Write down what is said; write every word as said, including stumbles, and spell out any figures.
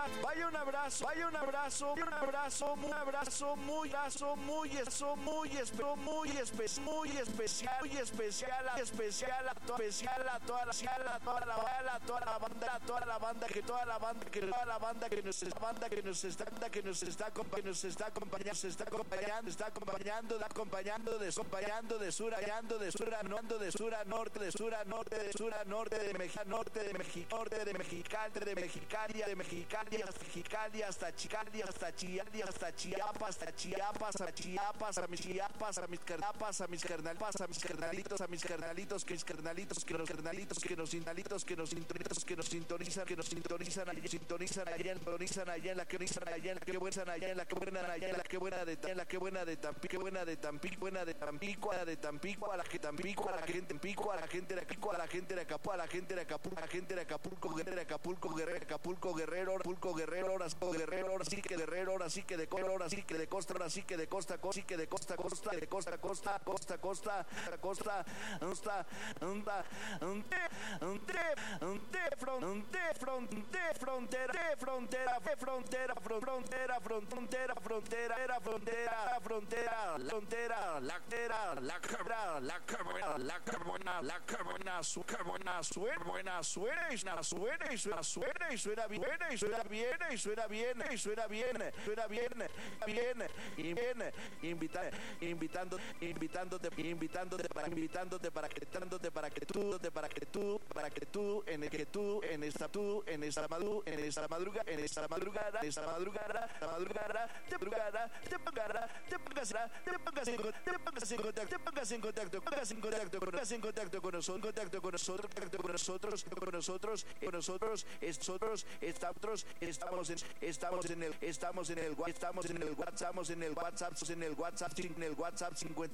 vaya un abrazo, vaya un abrazo, un abrazo, un abrazo muy, abrazo muy, eso muy, espe- muy, espe- muy especial, muy especial, especial a toda, especial a toda la, a toda la, a toda la banda, a toda la banda que toda la banda que toda la banda que nos está, banda que nos está, que nos está, que nos está acompañando, se está acompañando, está acompañando, acompañando de, acompañando de sur, acompañando de sur a norte, de sur a norte, de sur a norte, de sur a norte, de México, norte de México, norte de Mexicali, de Mexicali, de Mexicali hasta Mexicali, hasta Chicali, hasta Chiapas, hasta Chiapas, hasta Chiapas, hasta Chiapas, a mis Chiapas, a mis carnapas, a mis carnalitos, a mis carnalitos, a mis carnalitos, que mis carnalitos, que los carnalitos, que nos sinalitos, que nos sintonizan, que nos sintonizan, que nos sintonizan, allá, sintonizan allá, sintonizan allá en la que sintonizan allá en la que buena, allá en la que buena, allá en la que buena de en la que buena de Tampico, buena de Tampico, buena de Tampico, a la de Tampico, a la que Tampico, a la gente Tampico, a la gente de Acapulco, a la gente de Acapulco, a la gente de Acapulco, a la gente de Acapulco, Guerrero, Acapulco, Guerrero, Acapulco, Guerrero, Acapulco, Guerrero, ahora sí, Guerrero, ahora sí que Guerrero, ahora sí que de color, ahora sí que de costa, ahora sí que de costa, sí que de costa, costa, de costa, costa, costa, costa, costa, costa, un ta, un te, un te, un te, front, un te, front, de frontera, de frontera, de frontera, frontera, frontera, frontera, era frontera, frontera, la frontera, la tera, la cabra, la cabra, la carbona, la carbona, su carbona, suena, buena, suena, y suena, suena, y suena, suena, y suena bien, y suena bien, y suena bien, y suena bien, suena bien, bien, y bien, invita, invitando, invitándote, invitándote para, invitándote para que, dándote para que tú, para que tú, para que tú, en el que tú, en esta tú, en esta madu, en esta madrugada, en esta madrugada, en esta madrugada, la madrugada, te madrugada, te pongará, te pongas, te pongas en, te pongas en contacto, te pongas en contacto, pongas en contacto, pongas en contacto con nosotros, contacto con nosotros, contacto con nosotros, con nosotros, con nosotros, nosotros, estamos, estamos en, estamos en el, estamos en el, estamos en el WhatsApp, estamos en el WhatsApp, en el WhatsApp, en el WhatsApp cincuenta